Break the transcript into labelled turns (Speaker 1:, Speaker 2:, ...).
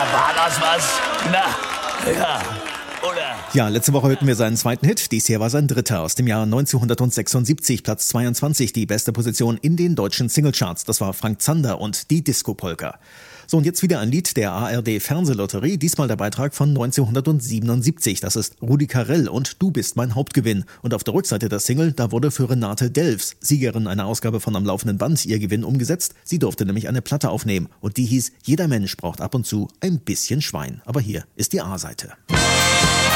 Speaker 1: war das was? Na, ja, oder?
Speaker 2: Ja, letzte Woche hörten wir seinen zweiten Hit. Dies hier war sein dritter aus dem Jahr 1976, Platz 22, die beste Position in den deutschen Singlecharts. Das war Frank Zander und die Disco-Polka. So, und jetzt wieder ein Lied der ARD-Fernsehlotterie, diesmal der Beitrag von 1977. Das ist Rudi Carrell und Du bist mein Hauptgewinn. Und auf der Rückseite der Single, da wurde für Renate Delfs, Siegerin einer Ausgabe von Am laufenden Band, ihr Gewinn umgesetzt. Sie durfte nämlich eine Platte aufnehmen und die hieß Jeder Mensch braucht ab und zu ein bisschen Schwein. Aber hier ist die A-Seite.